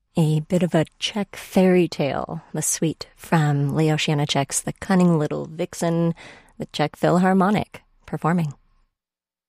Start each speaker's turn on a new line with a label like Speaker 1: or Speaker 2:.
Speaker 1: A bit of a Czech fairy tale, the suite from Leo Janáček's The Cunning Little Vixen, the Czech Philharmonic performing.